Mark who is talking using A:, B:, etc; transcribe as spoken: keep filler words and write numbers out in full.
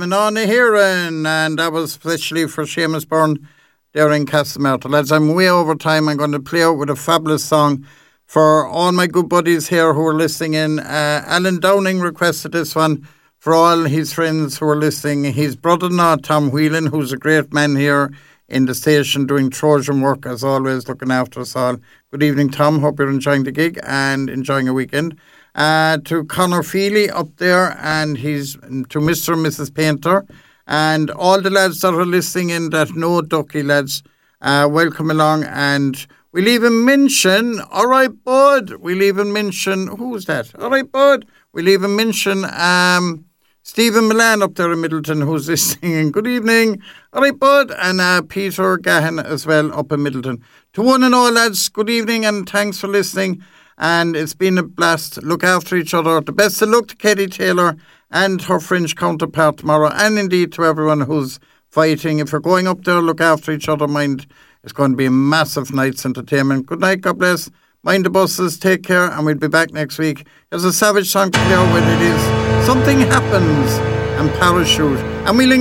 A: Manana Heron, and that was especially for Seamus Byrne there in Castlemartyr. Lads, I'm way over time. I'm going to play out with a fabulous song for all my good buddies here who are listening in. Uh, Alan Downing requested this one for all his friends who are listening. His brother-in-law, Tom Whelan, who's a great man here in the station doing Trojan work, as always, looking after us all. Good evening, Tom. Hope you're enjoying the gig and enjoying a weekend. Uh, to Conor Feely up there, and he's to Mister and Missus Painter, and all the lads that are listening in that know Ducky, lads, uh, welcome along. And we'll even mention, all right, bud, we'll even mention, who's that? All right, bud, we'll even mention um, Stephen Milan up there in Middleton, who's listening in. Good evening. All right, bud, and uh, Peter Gahan as well up in Middleton. To one and all, lads, good evening and thanks for listening. And it's been a blast. Look after each other. The best of luck to Katie Taylor and her French counterpart tomorrow, and indeed to everyone who's fighting. If you're going up there, look after each other. Mind, it's going to be a massive night's entertainment. Good night, God bless. Mind the buses, take care, and we'll be back next week. There's a Savage song to play with. It is Something Happens and Parachute. And we'll